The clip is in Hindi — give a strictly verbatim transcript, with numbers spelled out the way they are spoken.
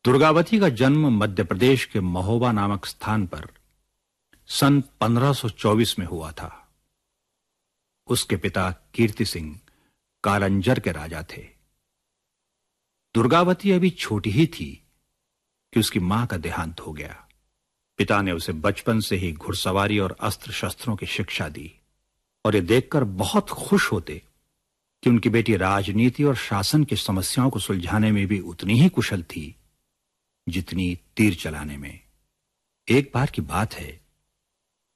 दुर्गावती का जन्म मध्य प्रदेश के महोबा नामक स्थान पर सन पंद्रह सौ चौबीस में हुआ था। उसके पिता कीर्ति सिंह कालंजर के राजा थे। दुर्गावती अभी छोटी ही थी कि उसकी मां का देहांत हो गया। पिता ने उसे बचपन से ही घुड़सवारी और अस्त्र शस्त्रों की शिक्षा दी और ये देखकर बहुत खुश होते कि उनकी बेटी राजनीति और शासन की समस्याओं को सुलझाने में भी उतनी ही कुशल थी जितनी तीर चलाने में। एक बार की बात है,